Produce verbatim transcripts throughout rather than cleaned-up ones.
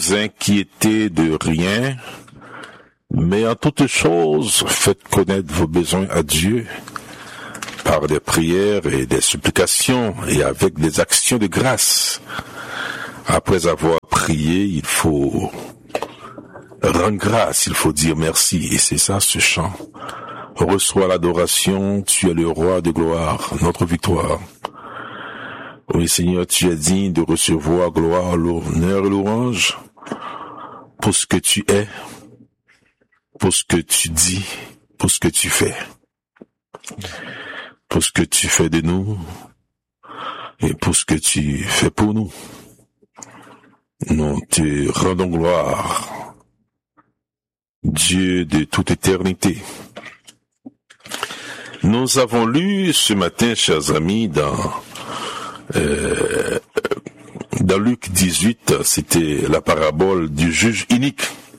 vous inquiétez de rien, mais en toutes choses, faites connaître vos besoins à Dieu par des prières et des supplications et avec des actions de grâce. Après avoir prié, il faut rendre grâce, il faut dire merci. Et c'est ça ce chant. Reçois l'adoration, tu es le roi de gloire, notre victoire. Oui Seigneur, tu es digne de recevoir gloire, l'honneur et louange pour ce que tu es, pour ce que tu dis, pour ce que tu fais. Pour ce que tu fais de nous et pour ce que tu fais pour nous. Nous te rendons gloire, Dieu de toute éternité. Nous avons lu ce matin, chers amis, dans euh, dans Luc dix-huit, c'était la parabole du juge inique.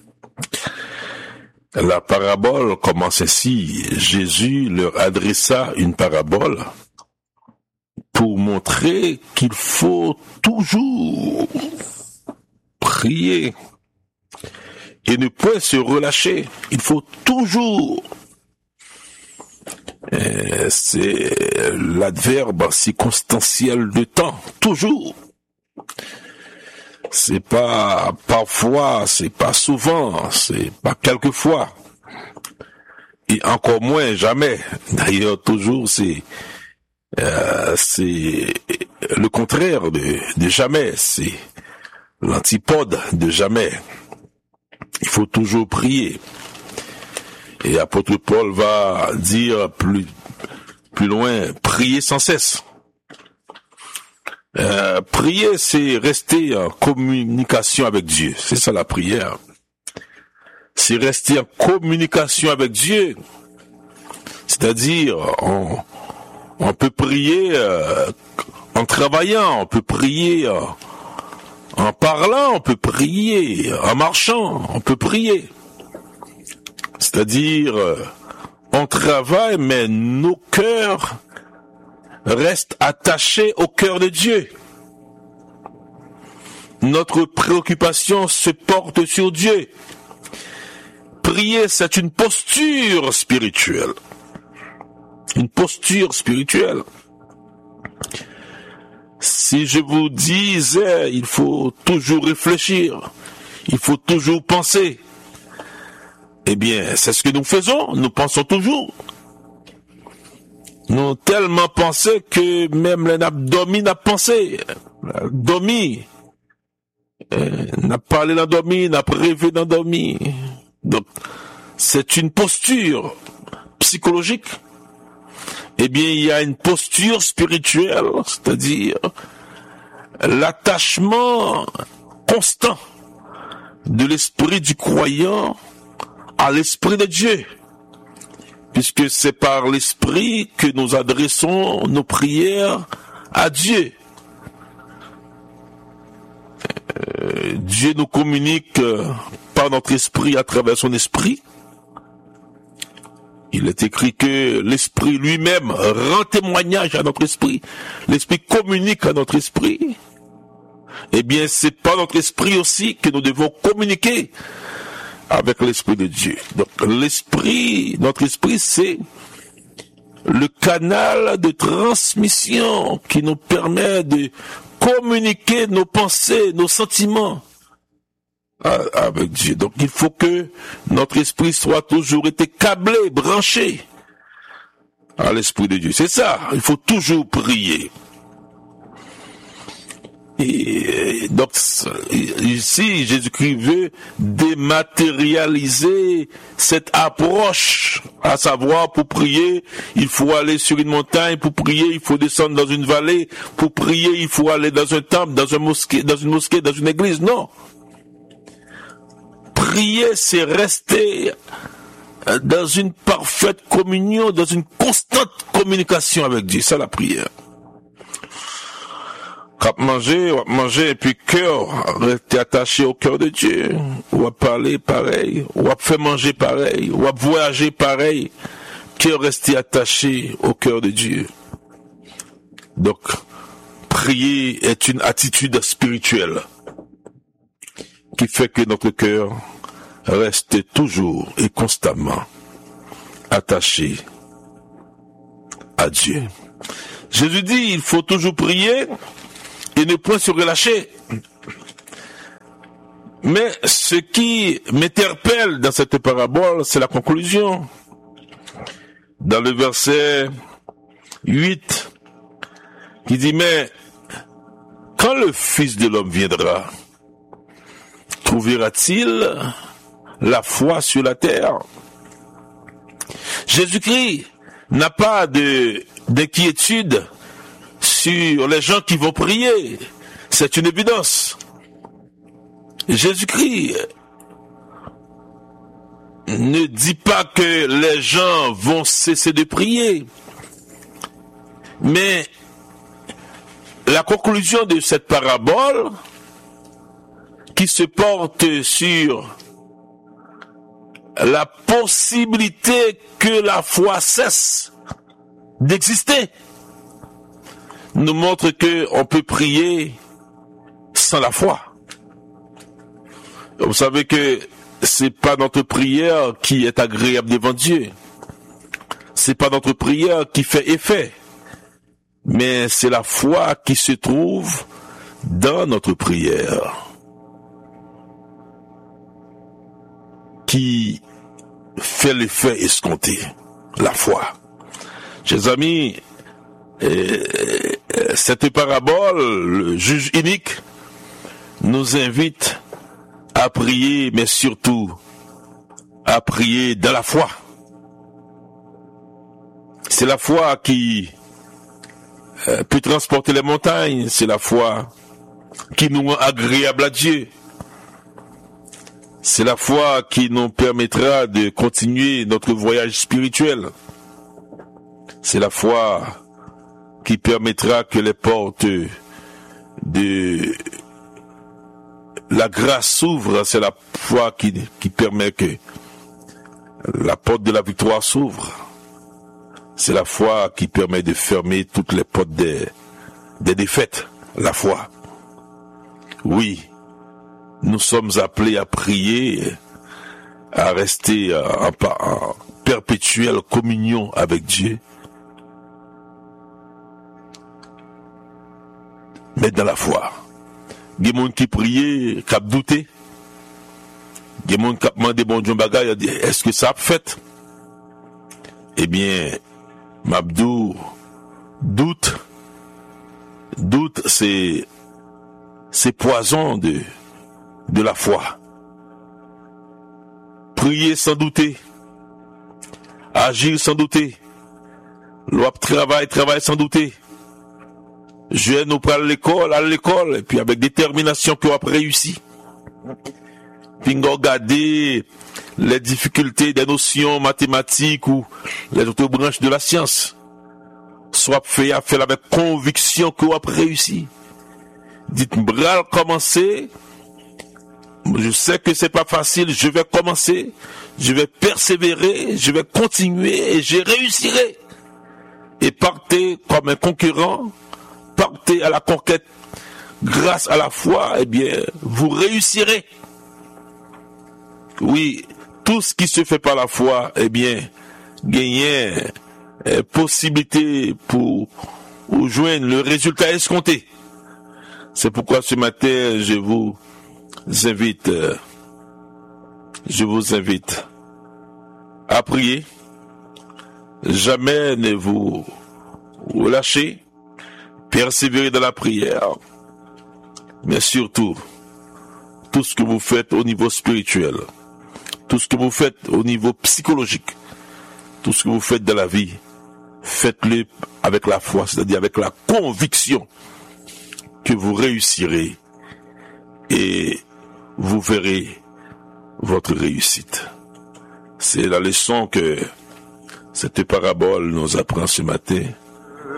La parabole commence ainsi. Jésus leur adressa une parabole pour montrer qu'il faut toujours prier et ne point se relâcher. Il faut toujours. Et c'est l'adverbe circonstanciel de temps. Toujours. C'est pas parfois, c'est pas souvent, c'est pas quelquefois. Et encore moins jamais. D'ailleurs, toujours, c'est euh, c'est le contraire de, de jamais. C'est l'antipode de jamais. Il faut toujours prier. Et apôtre Paul va dire plus, plus loin, prier sans cesse. Euh, prier, c'est rester en communication avec Dieu. C'est ça la prière. C'est rester en communication avec Dieu. C'est-à-dire, on, on peut prier euh, en travaillant, on peut prier euh, en parlant, on peut prier en marchant, on peut prier. C'est-à-dire, euh, on travaille, mais nos cœurs restent attachés au cœur de Dieu. Notre préoccupation se porte sur Dieu. Prier, c'est une posture spirituelle. Une posture spirituelle. Si je vous disais, il faut toujours réfléchir, il faut toujours penser, eh bien, c'est ce que nous faisons, nous pensons toujours. Nous avons tellement pensé que même les dormi n'a pensé. Dormi. Euh, n'a parlé dans dormi, n'a rêvé dans dormi. Donc, c'est une posture psychologique. Eh bien, il y a une posture spirituelle, c'est-à-dire l'attachement constant de l'esprit du croyant à l'esprit de Dieu. Puisque c'est par l'esprit que nous adressons nos prières à Dieu. Euh, Dieu nous communique par notre esprit à travers son esprit. Il est écrit que l'esprit lui-même rend témoignage à notre esprit. L'esprit communique à notre esprit. Eh bien, c'est par notre esprit aussi que nous devons communiquer avec l'esprit de Dieu. Donc, l'esprit, notre esprit, c'est le canal de transmission qui nous permet de communiquer nos pensées, nos sentiments avec Dieu. Donc, il faut que notre esprit soit toujours été câblé, branché à l'esprit de Dieu. C'est ça. Il faut toujours prier. Et donc, ici, Jésus-Christ veut dématérialiser cette approche, à savoir, pour prier, il faut aller sur une montagne, pour prier, il faut descendre dans une vallée, pour prier, il faut aller dans un temple, dans un mosquée, dans une mosquée, dans une église. Non. Prier, c'est rester dans une parfaite communion, dans une constante communication avec Dieu. C'est la prière. Quand manger, on va manger, et puis cœur, rester attaché au cœur de Dieu. On va parler pareil, on va faire manger pareil, on va voyager pareil. Cœur rester attaché au cœur de Dieu. Donc, prier est une attitude spirituelle. qui fait que notre cœur reste toujours et constamment attaché à Dieu. Jésus dit, il faut toujours prier et ne point se relâcher. Mais ce qui m'interpelle dans cette parabole, c'est la conclusion. Dans le verset huit, qui dit, mais quand le Fils de l'homme viendra, trouvera-t-il la foi sur la terre? Jésus-Christ n'a pas de, d'inquiétude sur les gens qui vont prier. C'est une évidence. Jésus-Christ ne dit pas que les gens vont cesser de prier. Mais la conclusion de cette parabole, qui se porte sur la possibilité que la foi cesse d'exister, nous montre que on peut prier sans la foi. Vous savez que c'est pas notre prière qui est agréable devant Dieu. C'est pas notre prière qui fait effet. Mais c'est la foi qui se trouve dans notre prière qui fait l'effet escompté. La foi. Chers amis, euh, cette parabole, le juge unique, nous invite à prier, mais surtout à prier dans la foi. C'est la foi qui euh, peut transporter les montagnes. C'est la foi qui nous rend agréable à Dieu. C'est la foi qui nous permettra de continuer notre voyage spirituel. C'est la foi qui permettra que les portes de la grâce s'ouvre. C'est la foi qui, qui permet que la porte de la victoire s'ouvre. C'est la foi qui permet de fermer toutes les portes des, des défaites. La foi. Oui, nous sommes appelés à prier, à rester en, en perpétuelle communion avec Dieu. Mais dans la foi. Il y a des gens qui prient, qui doutent. Il y a des gens qui demandent bon Dieu bagay, est-ce que ça a fait? Eh bien, Mabdou, doute, doute, c'est, c'est poison de, de la foi. Prier sans douter, agir sans douter, l'op travail, travail sans douter. Je nous prendre à l'école, à l'école, et puis avec détermination qu'on a réussi. Puis regarder les difficultés des notions mathématiques ou les autres branches de la science. Soit fait à faire avec conviction qu'on a réussi. Dites-moi, commencer. Je sais que c'est pas facile, je vais commencer, je vais persévérer, je vais continuer et je réussirai. Et partez comme un concurrent, partez à la conquête grâce à la foi, eh bien, vous réussirez. Oui, tout ce qui se fait par la foi, eh bien, gagner eh, possibilité pour, pour joindre le résultat escompté. C'est pourquoi ce matin, je vous invite, euh, je vous invite à prier. Jamais ne vous relâchez. Persévérez dans la prière, mais surtout, tout ce que vous faites au niveau spirituel, tout ce que vous faites au niveau psychologique, tout ce que vous faites dans la vie, faites-le avec la foi, c'est-à-dire avec la conviction que vous réussirez et vous verrez votre réussite. C'est la leçon que cette parabole nous apprend ce matin.